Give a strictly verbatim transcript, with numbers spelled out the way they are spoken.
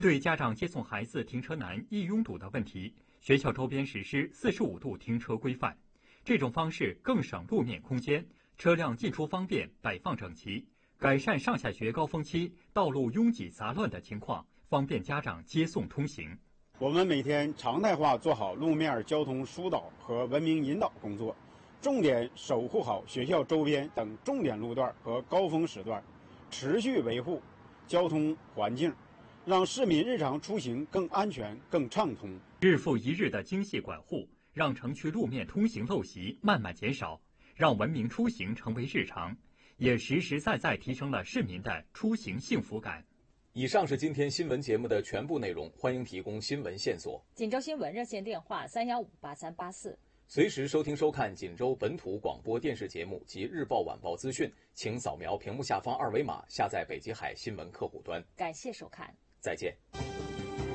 对家长接送孩子停车难、易拥堵的问题，学校周边实施四十五度停车规范。这种方式更省路面空间，车辆进出方便，摆放整齐，改善上下学高峰期道路拥挤杂乱的情况，方便家长接送通行。 我们每天常态化做好路面交通疏导和文明引导工作，重点守护好学校周边等重点路段和高峰时段，持续维护交通环境，让市民日常出行更安全、更畅通。 日复一日的精细管护，让城区路面通行陋习慢慢减少，让文明出行成为日常，也实实在在提升了市民的出行幸福感。 以上是今天新闻节目的全部内容，欢迎提供新闻线索。 锦州新闻热线电话三幺五八三八四。 随时收听收看锦州本土广播电视节目及日报晚报资讯，请扫描屏幕下方二维码下载北极海新闻客户端。 感谢收看， 再见。